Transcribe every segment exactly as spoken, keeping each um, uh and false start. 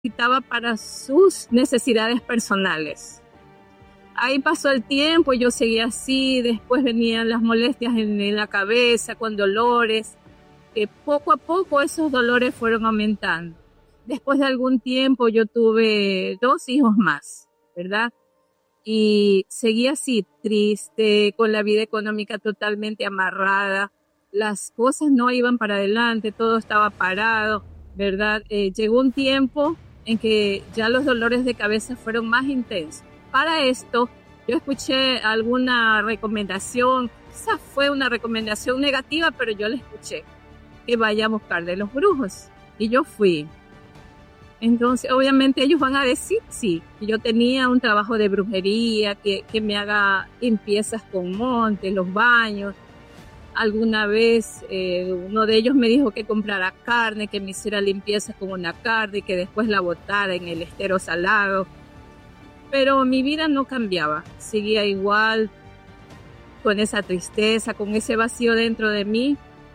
necesitaba para sus necesidades personales. Ahí pasó el tiempo, yo seguía así, después venían las molestias en, en la cabeza, con dolores, que poco a poco esos dolores fueron aumentando. Después de algún tiempo yo tuve dos hijos más, ¿verdad? Y seguía así, triste, con la vida económica totalmente amarrada. Las cosas no iban para adelante, todo estaba parado, ¿verdad? Eh, llegó un tiempo en que ya los dolores de cabeza fueron más intensos. Para esto, yo escuché alguna recomendación, quizás fue una recomendación negativa, pero yo la escuché, que vaya a buscar de los brujos. Y yo fui. Entonces, obviamente ellos van a decir, sí, que yo tenía un trabajo de brujería, que, que me haga limpiezas con montes, los baños. Alguna vez eh, uno de ellos me dijo que comprara carne, que me hiciera limpieza con una carne y que después la botara en el estero salado. Pero mi vida no cambiaba, seguía igual, con esa tristeza, con ese vacío dentro de mí.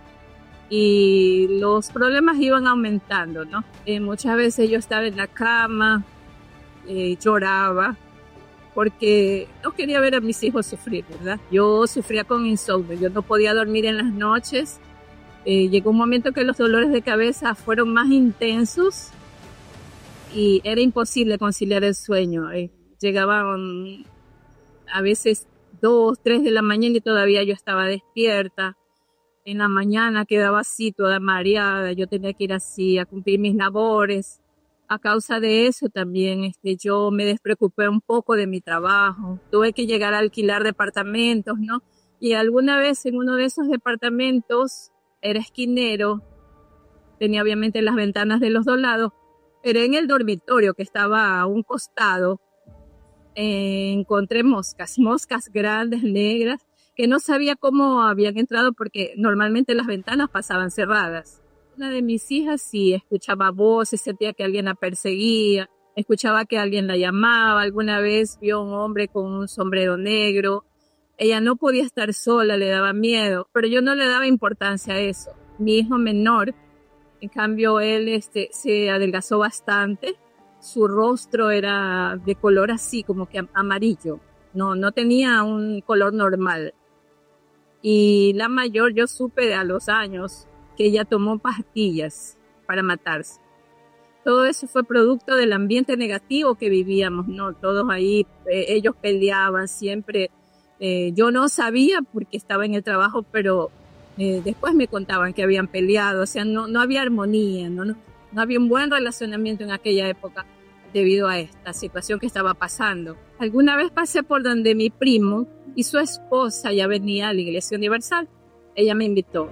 Y los problemas iban aumentando, ¿no? Eh, muchas veces yo estaba en la cama, eh, lloraba, porque no quería ver a mis hijos sufrir, ¿verdad? Yo sufría con insomnio, yo no podía dormir en las noches. Eh, llegó un momento que los dolores de cabeza fueron más intensos y era imposible conciliar el sueño. Eh, llegaban a veces dos, tres de la mañana y todavía yo estaba despierta. En la mañana quedaba así, toda mareada, yo tenía que ir así a cumplir mis labores. A causa de eso también este, yo me despreocupé un poco de mi trabajo. Tuve que llegar a alquilar departamentos, ¿no? Y alguna vez en uno de esos departamentos, era esquinero, tenía obviamente las ventanas de los dos lados, pero en el dormitorio que estaba a un costado, eh, encontré moscas, moscas grandes, negras, que no sabía cómo habían entrado porque normalmente las ventanas pasaban cerradas. Una de mis hijas sí escuchaba voces, sentía que alguien la perseguía, escuchaba que alguien la llamaba, alguna vez vio a un hombre con un sombrero negro. Ella no podía estar sola, le daba miedo, pero yo no le daba importancia a eso. Mi hijo menor, en cambio, él este, se adelgazó bastante, su rostro era de color así, como que amarillo, no, no tenía un color normal. Y la mayor, yo supe a los años que ella tomó pastillas para matarse. Todo eso fue producto del ambiente negativo que vivíamos, ¿no? Todos ahí, eh, ellos peleaban siempre. Eh, yo no sabía porque estaba en el trabajo, pero eh, después me contaban que habían peleado. O sea, no, no había armonía, ¿no? No, no había un buen relacionamiento en aquella época debido a esta situación que estaba pasando. Alguna vez pasé por donde mi primo y su esposa ya venía a la Iglesia Universal. Ella me invitó.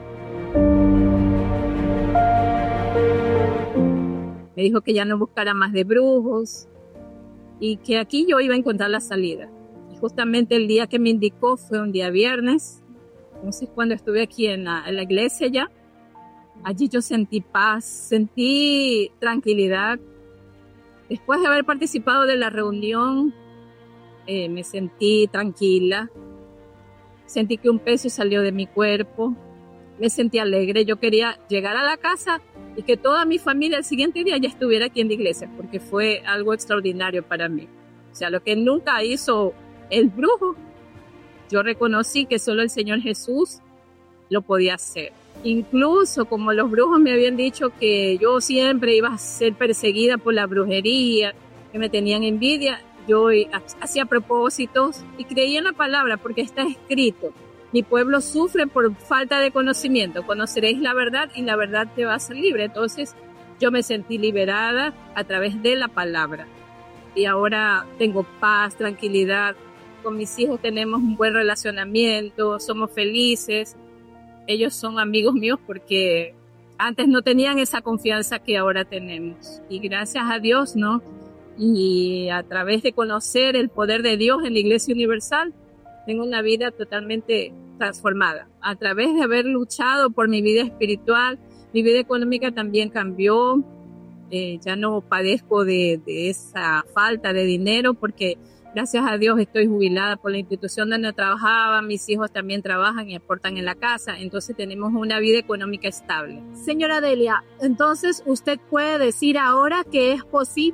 Me dijo que ya no buscara más de brujos y que aquí yo iba a encontrar la salida. Y justamente el día que me indicó fue un día viernes. Entonces cuando estuve aquí en la, en la iglesia ya, allí yo sentí paz, sentí tranquilidad. Después de haber participado de la reunión, eh, me sentí tranquila. Sentí que un peso salió de mi cuerpo. Me sentí alegre. Yo quería llegar a la casa y que toda mi familia el siguiente día ya estuviera aquí en la iglesia, porque fue algo extraordinario para mí. O sea, lo que nunca hizo el brujo, yo reconocí que solo el Señor Jesús lo podía hacer. Incluso como los brujos me habían dicho que yo siempre iba a ser perseguida por la brujería, que me tenían envidia, yo hacía propósitos y creía en la palabra porque está escrito. Mi pueblo sufre por falta de conocimiento. Conoceréis la verdad y la verdad te va a hacer libre. Entonces yo me sentí liberada a través de la palabra. Y ahora tengo paz, tranquilidad. Con mis hijos tenemos un buen relacionamiento, somos felices. Ellos son amigos míos porque antes no tenían esa confianza que ahora tenemos. Y gracias a Dios, ¿no? Y a través de conocer el poder de Dios en la Iglesia Universal, tengo una vida totalmente transformada. A través de haber luchado por mi vida espiritual, mi vida económica también cambió. Eh, ya no padezco de, de esa falta de dinero porque Gracias a Dios estoy jubilada por la institución donde trabajaba, mis hijos también trabajan y aportan en la casa, entonces tenemos una vida económica estable. Señora Delia, entonces usted puede decir ahora que es posible